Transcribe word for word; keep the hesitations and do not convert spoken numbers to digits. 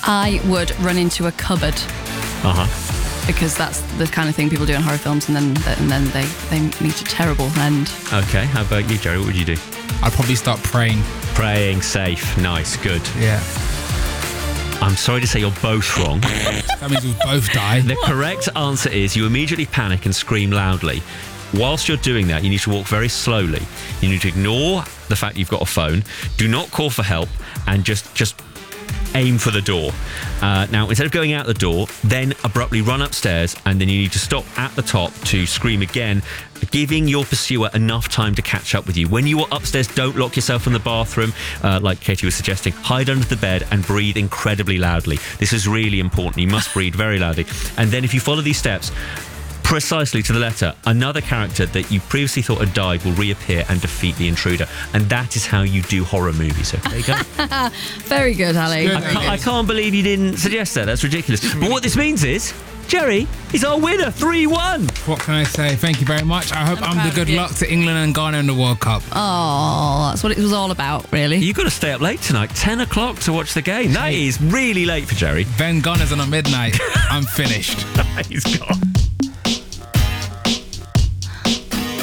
I would run into a cupboard. Uh-huh. Because that's the kind of thing people do in horror films, and then and then they, they meet a terrible end. Okay, how about you, Jerry? What would you do? I'd probably start praying. Praying, safe, nice, good. Yeah. I'm sorry to say you're both wrong. That means we'll both die. The correct answer is you immediately panic and scream loudly. Whilst you're doing that, you need to walk very slowly. You need to ignore the fact you've got a phone. Do not call for help, and just just aim for the door. Uh, now, instead of going out the door, then abruptly run upstairs, and then you need to stop at the top to scream again, giving your pursuer enough time to catch up with you. When you are upstairs, don't lock yourself in the bathroom, uh, like Katie was suggesting. Hide under the bed and breathe incredibly loudly. This is really important. You must breathe very loudly. And then if you follow these steps precisely to the letter, another character that you previously thought had died will reappear and defeat the intruder. And that is how you do horror movies. Okay, there you go. Very good, Ali. Good. I, can't, I can't believe you didn't suggest that. That's ridiculous. But what this means is, Jerry is our winner, three one. What can I say? Thank you very much. I hope I'm I'm, proud the of good you. luck to England and Ghana in the World Cup. Oh, that's what it was all about, really. You've got to stay up late tonight, ten o'clock to watch the game. That is really late for Jerry. Ben Gunners on a midnight. I'm finished. He's gone.